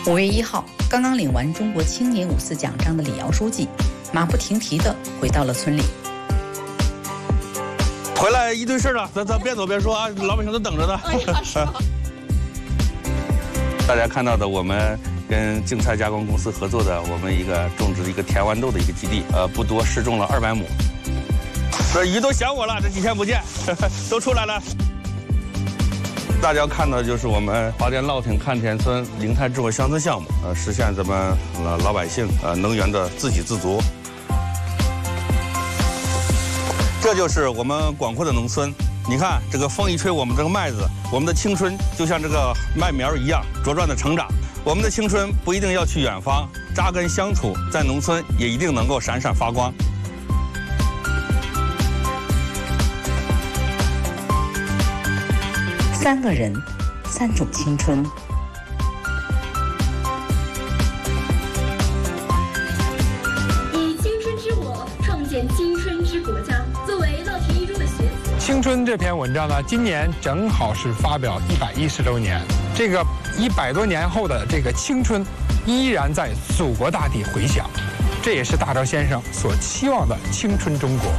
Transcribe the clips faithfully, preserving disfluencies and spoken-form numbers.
五月一号，刚刚领完中国青年五四奖章的李瑶书记，马不停蹄地回到了村里。 回来一堆事了，咱咱边走边说啊，老百姓都等着呢。大家看到的，我们跟净菜加工公司合作的，我们一个种植一个甜豌豆的一个基地，呃，不多，试种了二百亩。这鱼都想我了，这几天不见，呵呵都出来了。大家看到的就是我们华甸烙亭看田村零碳智慧乡村项目，呃，实现咱们呃老百姓呃能源的自给自足。这就是我们广阔的农村。你看，这个风一吹，我们这个麦子，我们的青春就像这个麦苗一样茁壮的成长。我们的青春不一定要去远方，扎根乡土，在农村也一定能够闪闪发光。 三个人，三种青春。 以青春之我创建青春之国家。作为烙亭一中的学子， 青春这篇文章呢，今年正好是发表一百一十周年。这个一百多年后的这个青春，依然在祖国大地回响，这也是大钊先生所期望的青春中国。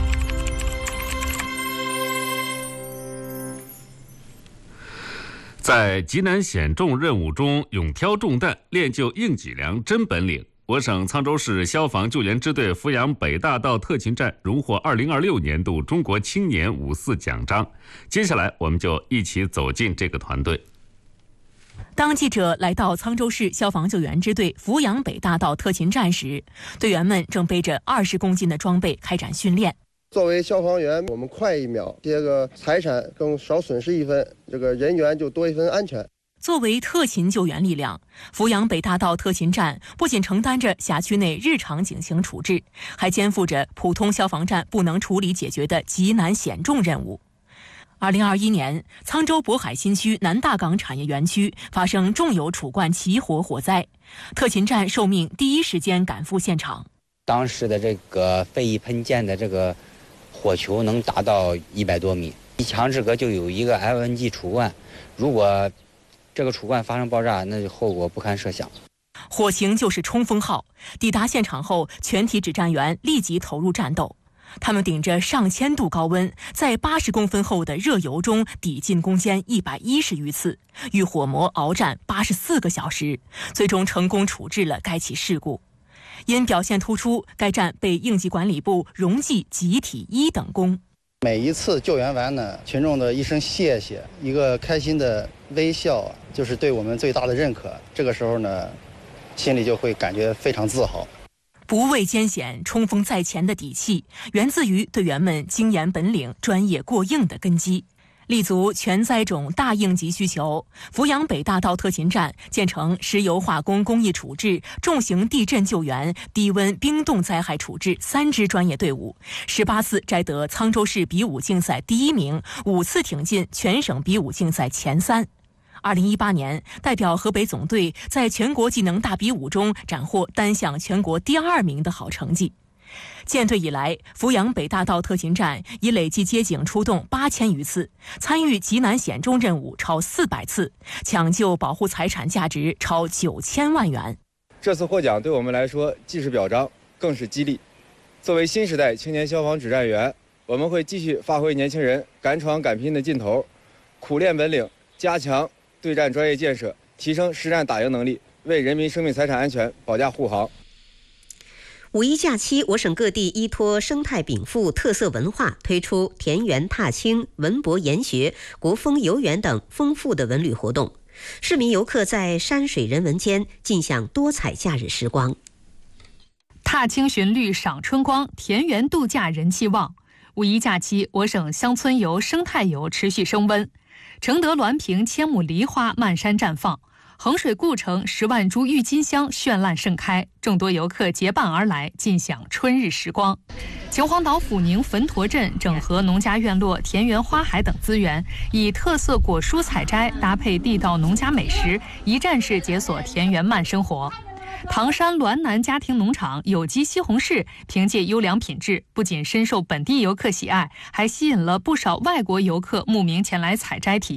在极难险重任务中勇挑重担，练就硬脊梁真本领。我省沧州市消防救援支队阜阳北大道特勤站荣获二零二六年度中国青年五四奖章。接下来，我们就一起走进这个团队。 当记者来到沧州市消防救援支队阜阳北大道特勤站时，队员们正背着二十公斤的装备开展训练。 作为消防员，我们快一秒，这个财产更少损失一分，这个人员就多一分安全。 作为特勤救援力量，阜阳北大道特勤站不仅承担着辖区内日常警情处置，还肩负着普通消防站不能处理解决的极难险重任务。二零二一年，沧州渤海新区南大港产业园区发生重油储罐起火火灾，特勤站受命第一时间赶赴现场。 当时的这个飞翼喷溅的这个火球能达到一百多米，一墙之隔就有一个 L N G 储罐，如果这个储罐发生爆炸，那就后果不堪设想。 火情就是冲锋号，抵达现场后，全体指战员立即投入战斗。他们顶着上千度高温，在八十公分厚的热油中抵进攻坚一百一十余次，与火魔鏖战八十四个小时，最终成功处置了该起事故。因表现突出，该站被应急管理部荣记集体一等功。 每一次救援完呢，群众的一声谢谢，一个开心的微笑，就是对我们最大的认可。这个时候呢，心里就会感觉非常自豪。 不畏艰险、冲锋在前的底气，源自于队员们经验本领、专业过硬的根基。立足全灾种大应急需求，阜阳北大道特勤站建成石油化工工艺处置、重型地震救援、低温冰冻灾害处置三支专业队伍，十八次摘得沧州市比武竞赛第一名，五次挺进全省比武竞赛前三。二零一八年，代表河北总队在全国技能大比武中斩获单项全国第二名的好成绩。建队以来，阜阳北大道特勤站已累计接警出动八千余次，参与极难险重任务超四百次，抢救保护财产价值超九千万元。 这次获奖对我们来说既是表彰，更是激励。作为新时代青年消防指战员，我们会继续发挥年轻人敢闯敢拼的劲头，苦练本领，加强对战专业建设，提升实战打赢能力，为人民生命财产安全保驾护航。 五一假期，我省各地依托生态禀赋、特色文化，推出田园踏青、文博研学、国风游园等丰富的文旅活动。市民游客在山水人文间尽享多彩假日时光。 踏青寻绿赏春光，田园度假人气旺。五一假期，我省乡村游、生态游持续升温。承德滦平千亩梨花漫山绽放，衡水故城十万株郁金香绚烂盛开，众多游客结伴而来，尽享春日时光。秦皇岛阜宁汾沱镇整合农家院落、田园花海等资源，以特色果蔬采摘搭配地道农家美食，一站式解锁田园慢生活。唐山滦南家庭农场有机西红柿凭借优良品质，不仅深受本地游客喜爱，还吸引了不少外国游客慕名前来采摘体验。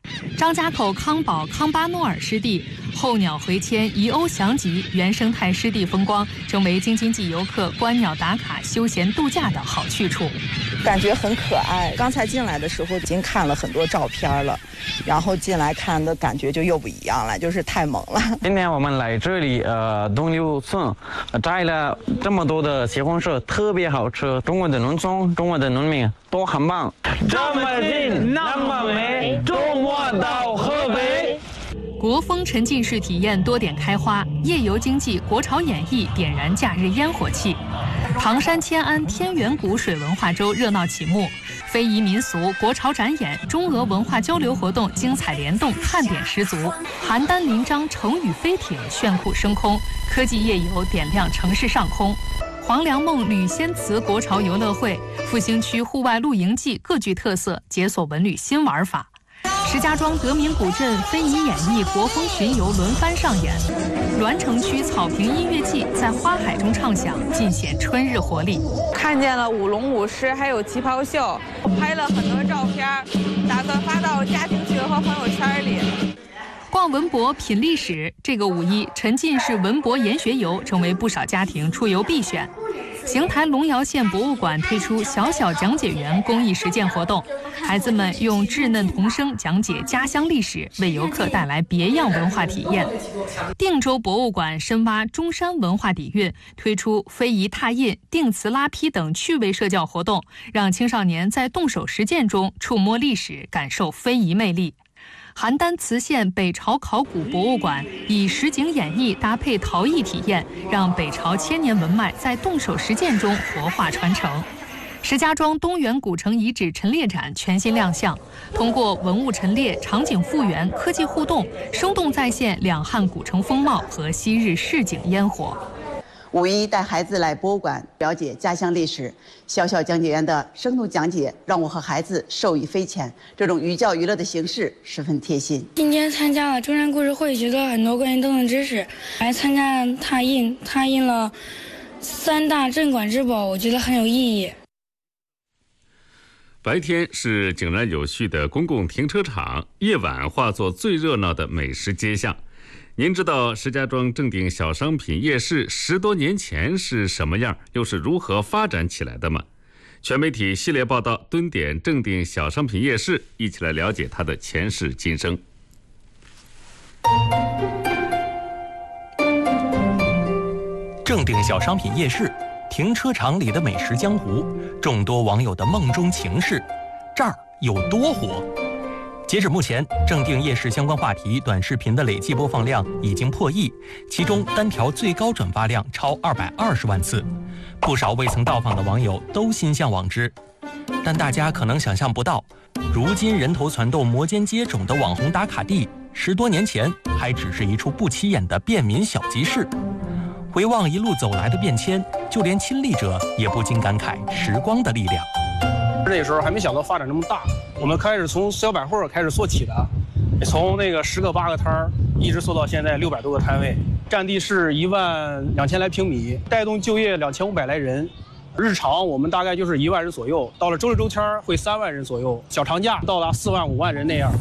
张家口康宝康巴诺尔湿地、候鸟回迁、宜欧翔集原生态湿地风光，成为京津冀游客观鸟打卡、休闲度假的好去处。 感觉很可爱。刚才进来的时候已经看了很多照片了，然后进来看的感觉就又不一样了，就是太萌了。 今天我们来这里，呃，东六顺摘了这么多的西红柿，特别好吃。中国的农村，中国的农民都很棒。这么近，那么美，周末到河北。 国风沉浸式体验多点开花，夜游经济国潮演绎点燃假日烟火气。唐山迁安天元谷水文化周热闹启幕，非遗民俗、国潮展演、中俄文化交流活动精彩联动，看点十足。邯郸临漳成语飞艇炫酷升空，科技夜游点亮城市上空。黄粱梦吕仙祠国潮游乐会，复兴区户外露营季各具特色，解锁文旅新玩法。石家庄德民古镇非遗演绎国风巡游轮番上演，栾城区草坪音乐季在花海中唱响，尽显春日活力。 看见了舞龙舞狮，还有旗袍秀，拍了很多照片，打算发到家庭群和朋友圈里。 逛文博品历史，这个五一沉浸式文博研学游成为不少家庭出游必选。邢台龙窑县博物馆推出小小讲解员公益实践活动，孩子们用稚嫩童声讲解家乡历史，为游客带来别样文化体验。定州博物馆深挖中山文化底蕴，推出非遗拓印、定瓷拉坯等趣味社教活动，让青少年在动手实践中触摸历史，感受非遗魅力。邯郸磁县北朝考古博物馆以实景演绎搭配陶艺体验，让北朝千年文脉在动手实践中活化传承。石家庄东源古城遗址陈列展全新亮相，通过文物陈列、场景复原、科技互动，生动再现两汉古城风貌和昔日市井烟火。 五一带孩子来博物馆了解家乡历史，小小讲解员的生动讲解让我和孩子受益匪浅。这种寓教于乐的形式十分贴心。 今天参加了中山故事会，学到很多关于灯的知识，还参加了拓印，拓印了三大镇馆之宝，我觉得很有意义。 白天是井然有序的公共停车场，夜晚化作最热闹的美食街巷。您知道石家庄正定小商品夜市十多年前是什么样，又是如何发展起来的吗？全媒体系列报道蹲点正定小商品夜市，一起来了解它的前世今生。 正定小商品夜市，停车场里的美食江湖，众多网友的梦中情事，这儿有多火？截止目前，正定夜市相关话题短视频的累计播放量已经破亿，其中单条最高转发量超二百二十万次，不少未曾到访的网友都心向往之。但大家可能想象不到，如今人头攒动、摩肩接踵的网红打卡地，十多年前还只是一处不起眼的便民小集市。回望一路走来的变迁，就连亲历者也不禁感慨时光的力量。 那时候还没想到发展这么大，我们开始从小百货开始做起的，从那个十个八个摊儿，一直做到现在六百多个摊位，占地是一万两千来平米，带动就业两千五百来人。日常我们大概就是一万人左右，到了周六周天会三万人左右，小长假到达四万五万人那样。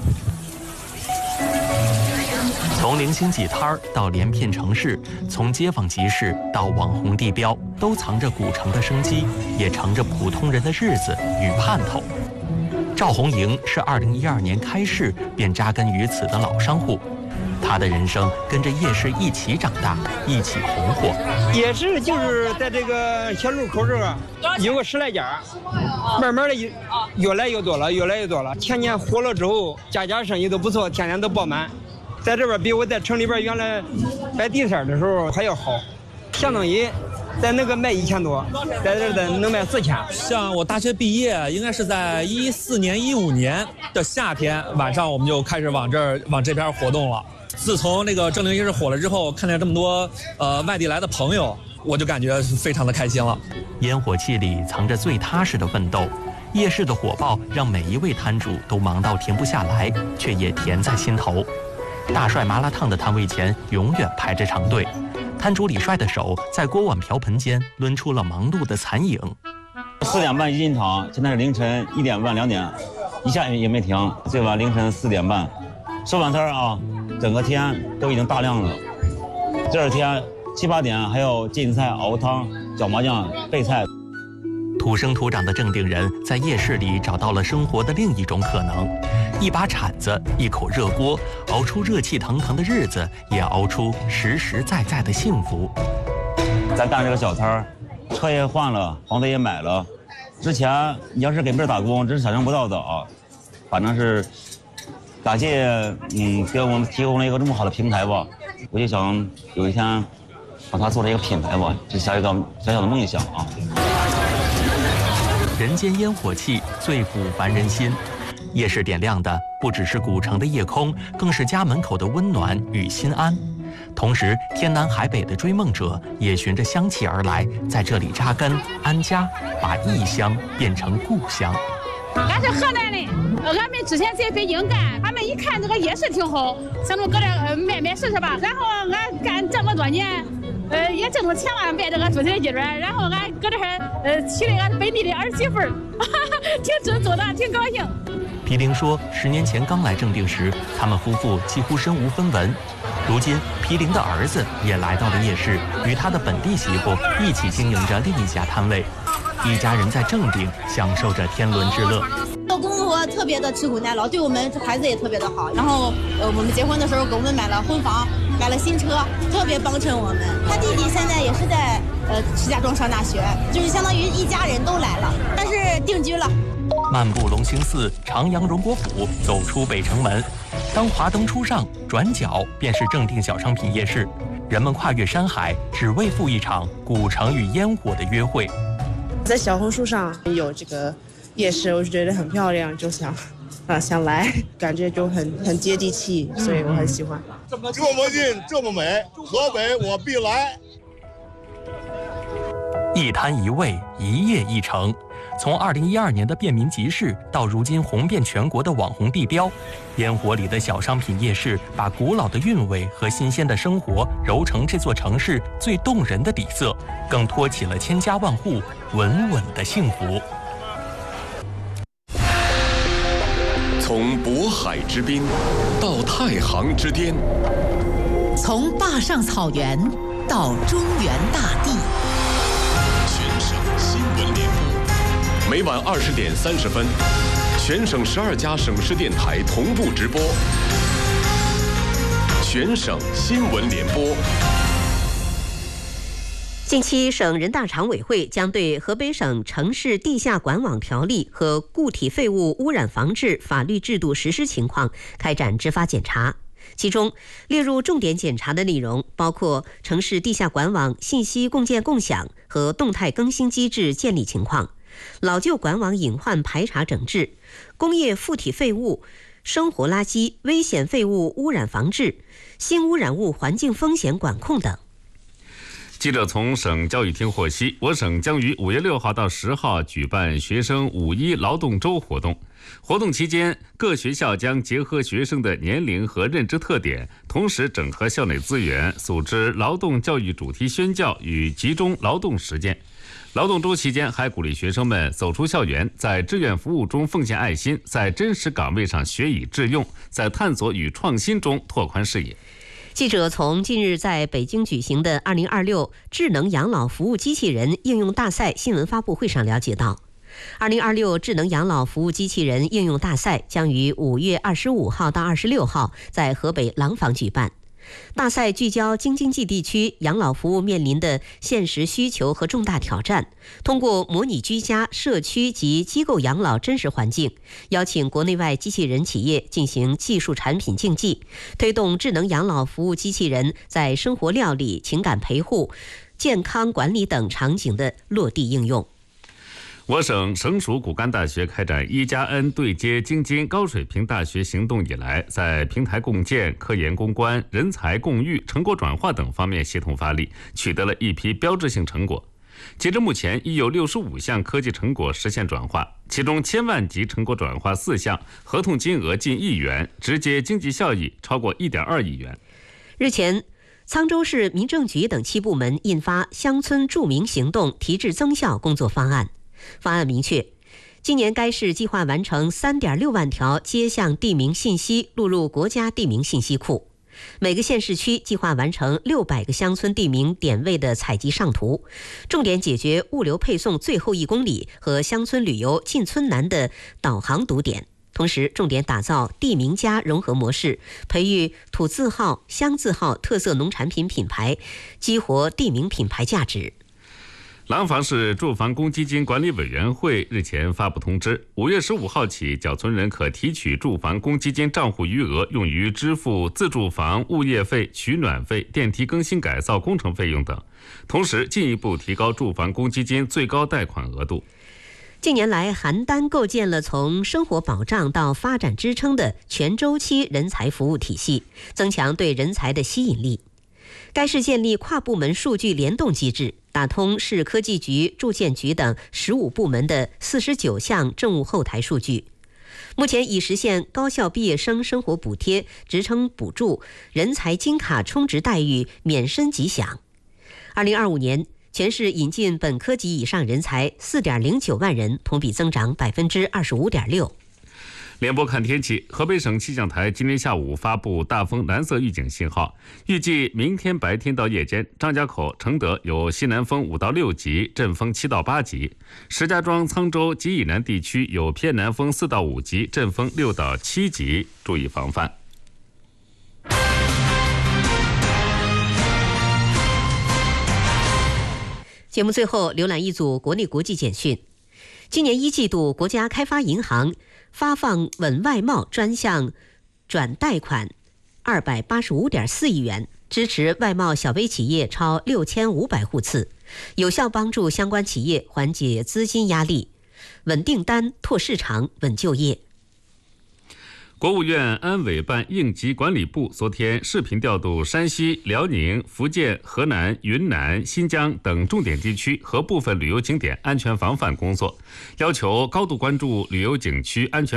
从零星几摊儿到连片城市，从街坊集市到网红地标，都藏着古城的生机，也藏着普通人的日子与盼头。赵红莹是二零一二年开市便扎根于此的老商户，他的人生跟着夜市一起长大，一起红火。 夜市就是在这个小路口这儿有个十来家，慢慢的越来越多了，越来越多了。前年火了之后，家家生意都不错，天天都爆满。在这边比我在城里边原来摆地摊的时候还要好，相当于在那个卖一千多，在这儿能卖四千。 像我大学毕业，应该是在一四年、一五年的夏天晚上，我们就开始往这儿往这边活动了。自从那个正定夜市火了之后，看见这么多呃外地来的朋友，我就感觉非常的开心了。 烟火气里藏着最踏实的奋斗，夜市的火爆让每一位摊主都忙到停不下来，却也甜在心头。大帅麻辣烫的摊位前永远排着长队，摊主李帅的手在锅碗瓢盆间抡出了忙碌的残影。 四点半一进场，现在是凌晨一点半两点， 一下也没停，最晚凌晨四点半，收完摊儿啊，整个天都已经大亮了。第二天七八点还有进菜、熬汤、搅麻酱、备菜。 土生土长的正定人在夜市里找到了生活的另一种可能，一把铲子，一口热锅，熬出热气腾腾的日子，也熬出实实在在的幸福。 咱干这个小摊儿，车也换了，房子也买了。之前你要是给别人打工，真是想象不到的啊。反正是感谢嗯给我们提供了一个这么好的平台吧。我就想有一天把它做成一个品牌吧，这是一个小小的梦想啊。 人间烟火气最抚凡人心，夜市点亮的不只是古城的夜空，更是家门口的温暖与心安。同时，天南海北的追梦者也循着香气而来，在这里扎根安家，把异乡变成故乡。 俺是河南的，俺们之前在北京干，俺们一看这个夜市挺好，想着搁这呃卖卖试试吧。然后俺干这么多年。呃，也挣了钱了，卖这个猪蹄儿鸡爪，然后俺搁这儿呃娶了俺本地的儿媳妇儿，挺知足的，挺高兴。 皮玲说，十年前刚来正定时，他们夫妇几乎身无分文。如今，皮玲的儿子也来到了夜市，与他的本地媳妇一起经营着另一家摊位。一家人在正定享受着天伦之乐。 做工作特别的吃苦耐劳，对我们孩子也特别的好。然后呃，我们结婚的时候给我们买了婚房，买了新车，特别帮衬我们。他弟弟现在也是在呃石家庄上大学，就是相当于一家人都来了，但是定居了。 漫步龙兴寺，徜徉荣国府，走出北城门。当华灯初上，转角便是正定小商品夜市。人们跨越山海，只为赴一场古城与烟火的约会。 在小红书上有这个夜市，我就觉得很漂亮，就想啊想来，感觉就很很接地气，所以我很喜欢。 这么近这么美，河北我必来。 一摊一味，一夜一城。从二零一二年的便民集市到如今红遍全国的网红地标，烟火里的小商品夜市把古老的韵味和新鲜的生活揉成这座城市最动人的底色，更托起了千家万户稳稳的幸福。 从渤海之滨到太行之巅， 从坝上草原到中原大地， 全省新闻联播。每晚二十点三十分，全省十二家省市电台同步直播。全省新闻联播。 近期，省人大常委会将对河北省城市地下管网条例和固体废物污染防治法律制度实施情况开展执法检查。其中列入重点检查的内容包括城市地下管网信息共建共享和动态更新机制建立情况、老旧管网隐患排查整治、工业附体废物、生活垃圾、危险废物污染防治、新污染物环境风险管控等。 记者从省教育厅获悉，我省将于五月六号到十号举办学生五一劳动周活动。活动期间，各学校将结合学生的年龄和认知特点，同时整合校内资源，组织劳动教育主题宣教与集中劳动实践。劳动周期间，还鼓励学生们走出校园，在志愿服务中奉献爱心，在真实岗位上学以致用，在探索与创新中拓宽视野。 记者从近日在北京举行的二零二六智能养老服务机器人应用大赛新闻发布会上了解到，二零二六智能养老服务机器人应用大赛将于五月二十五号到二十六号在河北廊坊举办。大赛聚焦京津冀地区养老服务面临的现实需求和重大挑战，通过模拟居家、社区及机构养老真实环境，邀请国内外机器人企业进行技术产品竞技，推动智能养老服务机器人在生活料理、情感陪护、健康管理等场景的落地应用。 我省省属骨干大学开展一加 N 对接京津高水平大学行动以来，在平台共建、科研攻关、人才共育、成果转化等方面协同发力，取得了一批标志性成果。截至目前，已有六十五项科技成果实现转化，其中千万级成果转化四项，合同金额近亿元，直接经济效益超过一点二亿元。 日前，沧州市民政局等七部门印发乡村助民行动提质增效工作方案。方案明确， 今年该市计划完成 三点六万条街巷地名信息录入国家地名信息库。每个县市区计划完成六百个乡村地名点位的采集上图，重点解决物流配送最后一公里和乡村旅游进村难的导航堵点。同时，重点打造地名加融合模式，培育土字号、乡字号特色农产品品牌，激活地名品牌价值。 廊坊市住房公积金管理委员会日前发布通知，五月十五号起，缴存人可提取住房公积金账户余额，用于支付自住房物业费、取暖费、电梯更新改造工程费用等。同时，进一步提高住房公积金最高贷款额度。 近年来，邯郸构建了从生活保障到发展支撑的全周期人才服务体系，增强对人才的吸引力。该市建立跨部门数据联动机制，打通市科技局、住建局等十五部门的四十九项政务后台数据。目前已实现高校毕业生生活补贴、职称补助、人才金卡充值待遇免申即享。二零二五年，全市引进本科及以上人才 四点零九万人，同比增长 百分之二十五点六。 联播看天气，河北省气象台今天下午发布大风蓝色预警信号，预计明天白天到夜间，张家口、承德有西南风五到六级，阵风七到八级；石家庄、沧州及以南地区有偏南风四到五级，阵风六到七级，注意防范。 节目最后浏览一组国内国际简讯。今年一季度，国家开发银行发放稳外贸专项转贷款二百八十五点四亿元，支持外贸小微企业超六千五百户次，有效帮助相关企业缓解资金压力，稳订单、拓市场、稳就业。 国务院安委办应急管理部昨天视频调度山西、辽宁、福建、河南、云南、新疆等重点地区和部分旅游景点安全防范工作，要求高度关注旅游景区安全